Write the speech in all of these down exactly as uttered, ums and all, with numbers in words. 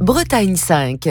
Bretagne cinq.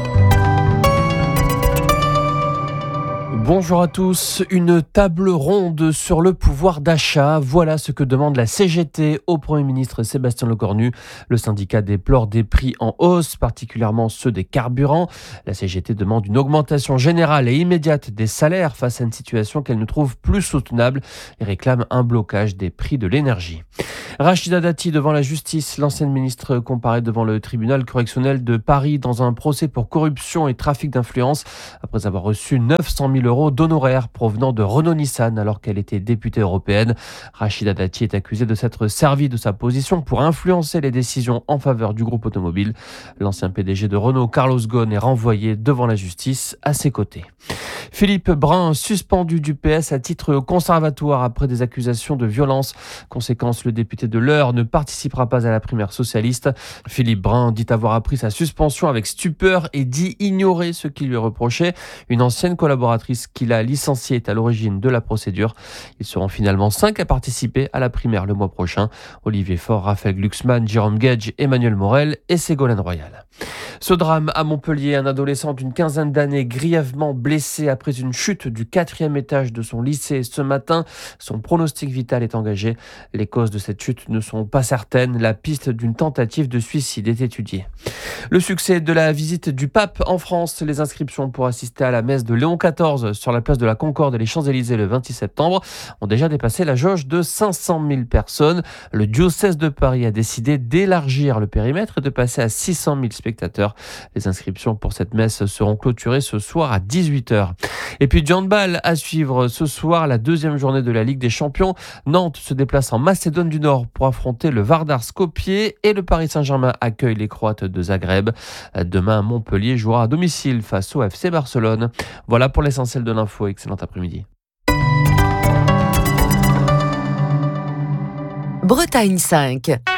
Bonjour à tous, une table ronde sur le pouvoir d'achat. Voilà ce que demande la C G T au Premier ministre Sébastien Lecornu. Le syndicat déplore des prix en hausse, particulièrement ceux des carburants. La C G T demande une augmentation générale et immédiate des salaires face à une situation qu'elle ne trouve plus soutenable et réclame un blocage des prix de l'énergie. Rachida Dati devant la justice. L'ancienne ministre comparaît devant le tribunal correctionnel de Paris dans un procès pour corruption et trafic d'influence après avoir reçu neuf cent mille euros d'honoraires provenant de Renault-Nissan alors qu'elle était députée européenne. Rachida Dati est accusée de s'être servie de sa position pour influencer les décisions en faveur du groupe automobile. L'ancien P D G de Renault, Carlos Ghosn, est renvoyé devant la justice à ses côtés. Philippe Brun, suspendu du P S à titre conservatoire après des accusations de violence. Conséquence, le député de l'Eure ne participera pas à la primaire socialiste. Philippe Brun dit avoir appris sa suspension avec stupeur et dit ignorer ce qui lui est reproché. Une ancienne collaboratrice qu'il a licenciée est à l'origine de la procédure. Ils seront finalement cinq à participer à la primaire le mois prochain. Olivier Faure, Raphaël Glucksmann, Jérôme Gage, Emmanuel Morel et Ségolène Royal. Ce drame à Montpellier, un adolescent d'une quinzaine d'années grièvement blessé après une chute du quatrième étage de son lycée ce matin. Son pronostic vital est engagé. Les causes de cette chute ne sont pas certaines. La piste d'une tentative de suicide est étudiée. Le succès de la visite du pape en France. Les inscriptions pour assister à la messe de Léon quatorze sur la place de la Concorde et les Champs-Élysées le vingt-six septembre ont déjà dépassé la jauge de cinq cent mille personnes. Le diocèse de Paris a décidé d'élargir le périmètre et de passer à six cent mille spectateurs. Les inscriptions pour cette messe seront clôturées ce soir à dix-huit heures. Et puis du handball à suivre ce soir, la deuxième journée de la Ligue des Champions. Nantes se déplace en Macédoine du Nord pour affronter le Vardar Skopje et le Paris Saint-Germain accueille les Croates de Zagreb. Demain, Montpellier jouera à domicile face au F C Barcelone. Voilà pour l'essentiel de l'info. Excellent après-midi. Bretagne cinq.